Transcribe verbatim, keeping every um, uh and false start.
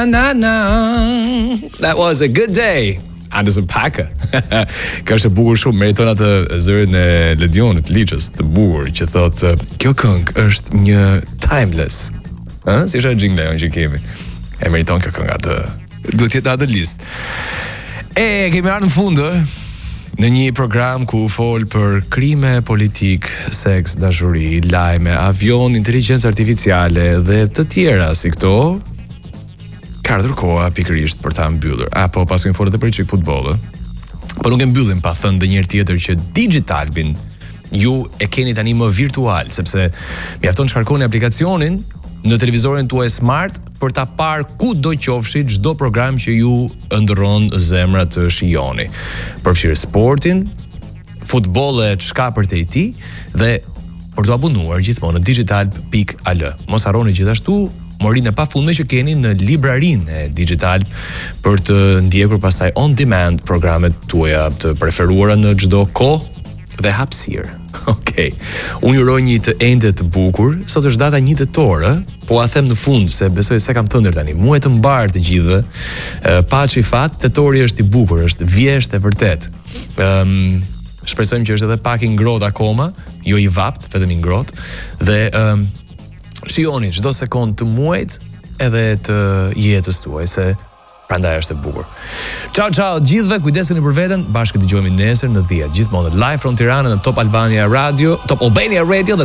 Na na. That was a good day. Anderson .Paak. Ka është e bukur shumë, meriton atë zërin e Ledionit, Liçës, të bukur, që thotë, kjo këngë është një timeless. Ëh, si është jingle që kemi. E meriton kjo këngë atë. Duhet jetë atë listë. E kemi ardhur në fund, në një program ku fol për krime politik, seks, dashuri, lajme, avion, inteligjencë artificiale dhe të tjera si këto. Ka ardhur koha pikërisht për ta mbyllur. Apo pas kemi folur edhe për çik futboll. Po nuk e mbyllim pa thënë edhe një herë tjetër që Digitalbin ju e keni tani më virtual, sepse mjafton të shkarkoni aplikacionin në televizorin tuaj smart për ta parë kudo qofshi çdo program që ju ëndrron zemra të shijoni. Përfshirë sportin, futbollet, çka për te i ti dhe për të abonuar gjithmonë në digital pikë al. Mos harroni gjithashtu morinë e pafundme që keni në librarinë e Digital për të ndjekur pastaj on demand programet tuaja të preferuara në çdo kohë dhe hapësirë. Okej. Okay. Unë uroj një të ende të bukur. Sot është data një tetor, po a them në fund se besoj se kam thënë tani. Muaj të mbar të gjithëve. Paçi fat, tetori është i bukur, është vjesht e vërtet. Ëm um, shpresojmë që është edhe pak i ngrohtë akoma, jo i vapt, vetëm i ngrohtë dhe ëm um, shihoni çdo sekond të muajit edhe të jetës tuaj se prandaj është e bukur. Ciao ciao gjithëve, kujdeseni për veten, bashkë dëgjohemi nesër në dhjetë, gjithmonë live from Tirana në Top Albania Radio, Top Albania Radio.